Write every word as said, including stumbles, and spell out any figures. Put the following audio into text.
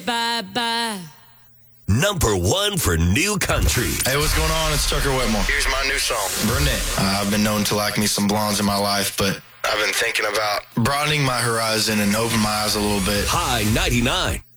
Bye-bye. Number one for new country. Hey, what's going on? It's Tucker Whitmore. Here's my new song, Burnett. Uh, I've been known to like me some blondes in my life, but I've been thinking about broadening my horizon and open my eyes a little bit. High ninety-nine.